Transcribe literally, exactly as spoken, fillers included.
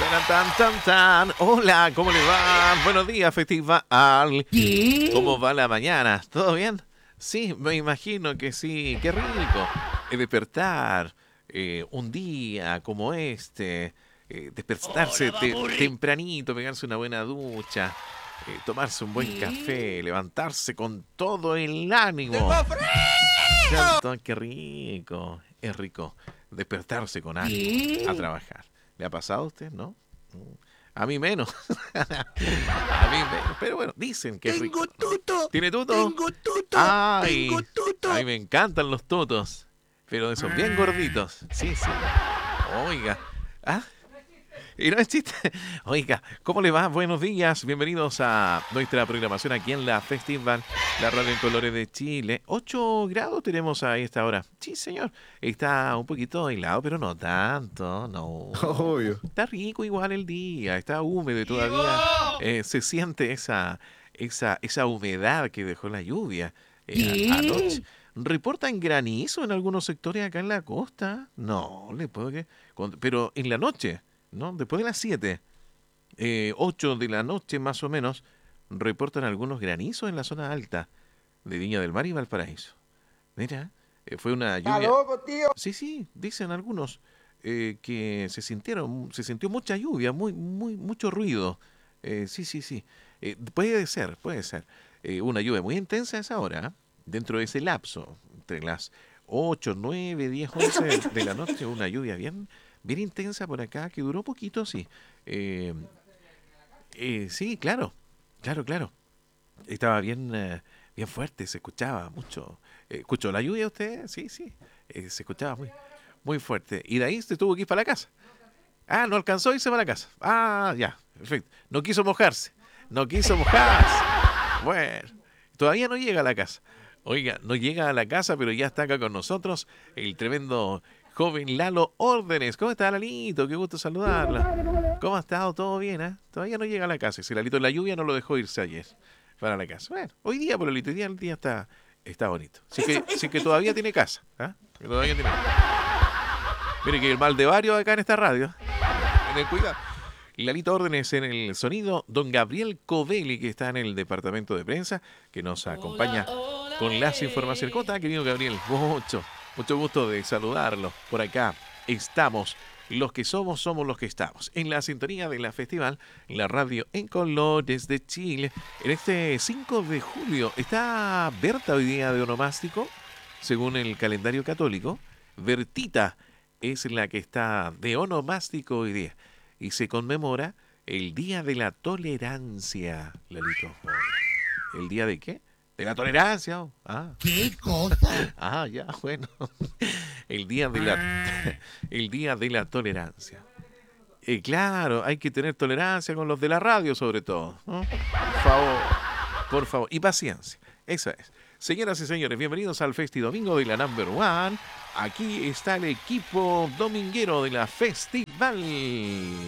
Tan, tan, tan, tan. Hola, ¿cómo le va? Buenos días, Festival. ¿Qué? ¿Cómo va la mañana? ¿Todo bien? Sí, me imagino que sí. Qué rico. Eh, despertar eh, un día como este. eh, despertarse Hola, te- papurri. tempranito, pegarse una buena ducha. eh, tomarse un buen ¿Qué? café. Levantarse con todo el ánimo. ¡Tengo frío! Tanto, qué rico. Es rico despertarse con ánimo a ¿Qué? trabajar. ¿Le ha pasado a usted, no? Mm. A mí menos. A mí menos. Pero bueno, dicen que es rico, ¡Tengo ¿no? tuto! ¿Tiene tuto? ¡Tengo tuto! ¡Tengo Ay, a mí tuto! me encantan los tutos. Pero de esos bien gorditos. Sí, sí. Oiga. ¿Ah? Y no es chiste. Oiga, ¿cómo le va? Buenos días. Bienvenidos a nuestra programación aquí en la Festival, la radio en colores de Chile. Ocho grados tenemos a esta hora. Sí, señor. Está un poquito helado, pero no tanto. No. Obvio. Está rico igual el día. Está húmedo y todavía eh, se siente esa, esa, esa humedad que dejó la lluvia eh, a- anoche. ¿Qué? ¿Reportan granizo en algunos sectores acá en la costa? No, le puedo que... con- Pero en la noche. ¿No? Después de las siete, eh, ocho de la noche más o menos, reportan algunos granizos en la zona alta de Viña del Mar y Valparaíso. Mira, eh, fue una ¿Está lluvia. loco, tío? Sí, sí, dicen algunos eh, que se sintieron, se sintió mucha lluvia, muy, muy, mucho ruido. Eh, sí, sí, sí. Eh, puede ser, puede ser. Eh, una lluvia muy intensa a esa hora, ¿eh? Dentro de ese lapso, entre las ocho, nueve, diez, once de la noche, una lluvia bien, bien intensa por acá, que duró poquito, sí. Eh, eh, sí, claro, claro, claro. Estaba bien, eh, bien fuerte, se escuchaba mucho. Eh, ¿Escuchó la lluvia usted? Sí, sí. Eh, se escuchaba muy, muy fuerte. Y de ahí se tuvo que ir para la casa. Ah, no alcanzó a irse para la casa. Ah, ya, perfecto. No quiso mojarse. No quiso mojarse. Bueno, todavía no llega a la casa. Oiga, no llega a la casa, pero ya está acá con nosotros el tremendo joven Lalo Órdenes. ¿Cómo está, Lalito? Qué gusto saludarla. ¿Cómo ha estado? ¿Todo bien, eh? Todavía no llega a la casa. Si Lalito en la lluvia no lo dejó irse ayer para la casa. Bueno, hoy día, por el día, el día está, está bonito. Así que, sí que todavía tiene casa. ¿Ah? Que todavía tiene casa. Mire que el mal de varios acá en esta radio. Tener cuidado. Lalito Órdenes en el sonido, don Gabriel Covelli, que está en el departamento de prensa, que nos acompaña con las informaciones. ¿Cómo está, querido Gabriel? Mucho, mucho gusto de saludarlo. Por acá estamos. Los que somos, somos los que estamos. En la sintonía de la festival, la radio en colores de Chile. En este cinco de julio, ¿está Berta hoy día de onomástico? Según el calendario católico, Bertita es la que está de onomástico hoy día. Y se conmemora el Día de la Tolerancia, Lalito. ¿El Día de qué? De la Tolerancia. Oh. Ah. ¿Qué cosa? Ah, ya, bueno. El Día de la, el día de la Tolerancia. Eh, claro, hay que tener tolerancia con los de la radio, sobre todo, ¿no? Por favor, por favor. Y paciencia. Esa es. Señoras y señores, bienvenidos al Festi Domingo de la Number One. Aquí está el equipo dominguero de la Festival.